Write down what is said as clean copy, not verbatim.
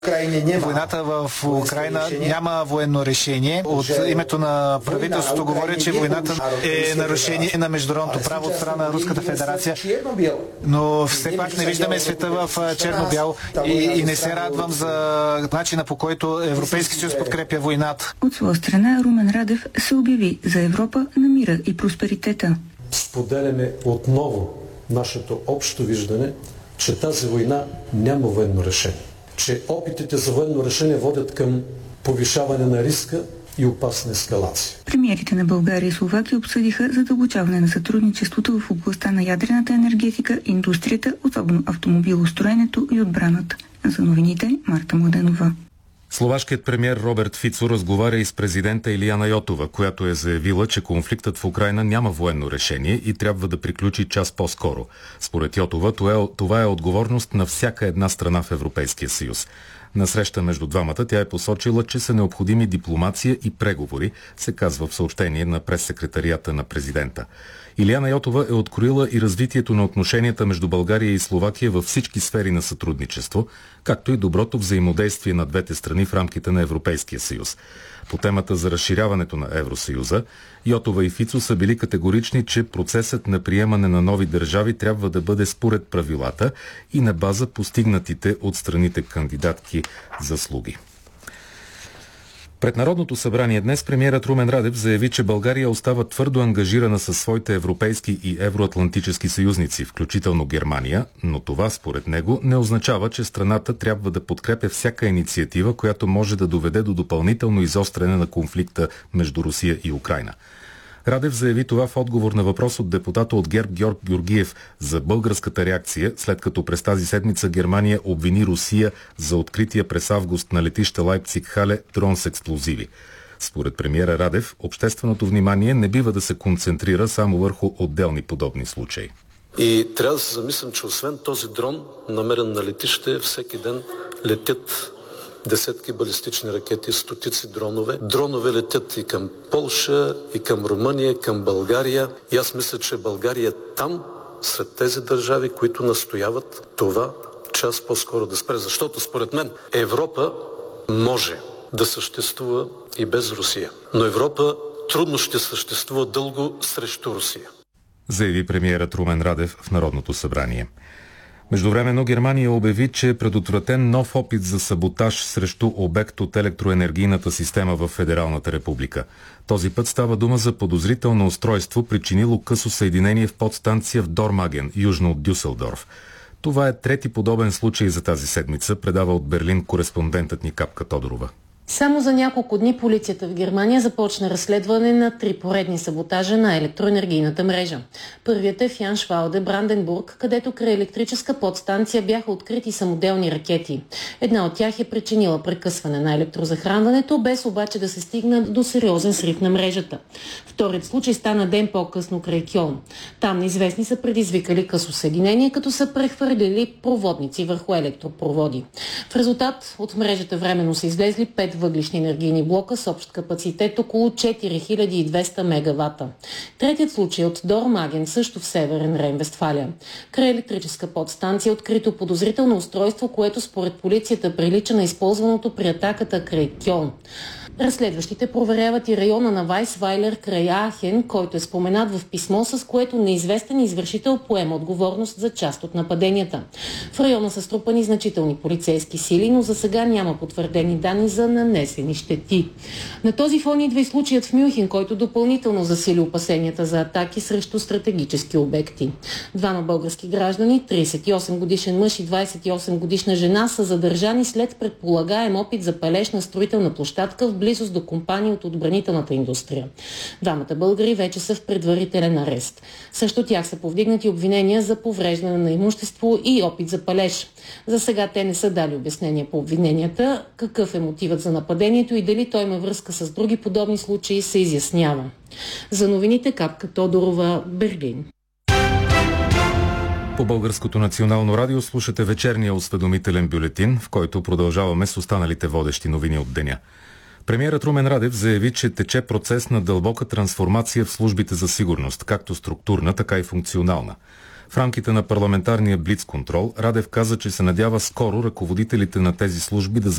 Войната в Украйна няма военно решение. От името на правителството говоря, че войната е нарушение на международното право от страна на Руската федерация. Но все пак не виждаме света в черно-бял и не се радвам за начина, по който Европейски съюз подкрепя войната. От своя страна Румен Радев се обяви за Европа на мира и просперитета. Споделяме отново нашето общо виждане, че тази война няма военно решение. Че опитите за военно решение водят към повишаване на риска и опасна ескалация. Премиерите на България и Словакия обсъдиха задълбочаване на сътрудничеството в областта на ядрената енергетика, индустрията, особено автомобилостроенето и отбраната. За новините Марта Младенова. Словашкият премиер Роберт Фицо разговаря и с президента Илияна Йотова, която е заявила, че конфликтът в Украйна няма военно решение и трябва да приключи час по-скоро. Според Йотова, това е отговорност на всяка една страна в Европейския съюз. На среща между двамата тя е посочила, че са необходими дипломация и преговори, се казва в съобщение на прессекретарията на президента. Илияна Йотова е откроила и развитието на отношенията между България и Словакия във всички сфери на сътрудничество, както и доброто взаимодействие на двете страни в рамките на Европейския съюз. По темата за разширяването на Евросъюза, Йотова и Фицо са били категорични, че процесът на приемане на нови държави трябва да бъде според правилата и на база постигнатите от страните кандидатки заслуги. Пред Народното събрание днес премиерът Румен Радев заяви, че България остава твърдо ангажирана със своите европейски и евроатлантически съюзници, включително Германия, но това според него не означава, че страната трябва да подкрепя всяка инициатива, която може да доведе до допълнително изостряне на конфликта между Русия и Украйна. Радев заяви това в отговор на въпрос от депутата от ГЕРБ Георг Георгиев за българската реакция, след като през тази седмица Германия обвини Русия за открития през август на летище Лайпциг-Хале дрон с експлозиви. Според премиера Радев, общественото внимание не бива да се концентрира само върху отделни подобни случаи. И трябва да се замислям, че освен този дрон, намерен на летище, всеки ден летят десетки балистични ракети, стотици дронове. Дронове летят и към Полша, и към Румъния, и към България. И аз мисля, че България е там, сред тези държави, които настояват това час по-скоро да спре. Защото според мен Европа може да съществува и без Русия. Но Европа трудно ще съществува дълго срещу Русия. Заяви премиерът Румен Радев в Народното събрание. Междувременно Германия обяви, че е предотвратен нов опит за саботаж срещу обект от електроенергийната система в Федералната република. Този път става дума за подозрително устройство, причинило късо съединение в подстанция в Дормаген, южно от Дюселдорф. Това е трети подобен случай за тази седмица, предава от Берлин кореспондентът ни Капка Тодорова. Само за няколко дни полицията в Германия започна разследване на 3 поредни саботажа на електроенергийната мрежа. Първият е в Яншвалде, Бранденбург, където край електрическа подстанция бяха открити самоделни ракети. Една от тях е причинила прекъсване на електрозахранването, без обаче да се стигна до сериозен срив на мрежата. Вторият случай стана ден по-късно край Кьолн. Там неизвестни са предизвикали късо съединение, като са прехвърлили проводници върху електропроводи. В резултат от мрежата временно са излезли 5 въглишни енергийни блока с общ капацитет около 4200 мегавата. Третият случай от Дормаген, също в Северен Рейн-Вестфалия. Край електрическа подстанция е открито подозрително устройство, което според полицията прилича на използваното при атаката край Кьолн. Разследващите проверяват и района на Вайсвайлер край Ахен, който е споменат в писмо, с което неизвестен извършител поема отговорност за част от нападенията. В района са струпани значителни полицейски сили, но за сега няма потвърдени данни за нанесени щети. На този фон идва и случаят в Мюнхен, който допълнително засили опасенията за атаки срещу стратегически обекти. Двама български граждани, 38 годишен мъж и 28 годишна жена, са задържани след предполагаем опит за палеж на строителна площадка в близост до компании от отбранителната индустрия. Двамата българи вече са в предварителен арест. Също тях са повдигнати обвинения за повреждане на имущество и опит за палеж. За сега те не са дали обяснение по обвиненията, какъв е мотивът за нападението и дали той има връзка с други подобни случаи се изяснява. За новините Капка Тодорова, Берлин. По Българското национално радио слушате вечерния осведомителен бюлетин, в който продължаваме с останалите водещи новини от деня. Премиерът Румен Радев заяви, че тече процес на дълбока трансформация в службите за сигурност, както структурна, така и функционална. В рамките на парламентарния блицконтрол Радев каза, че се надява скоро ръководителите на тези служби да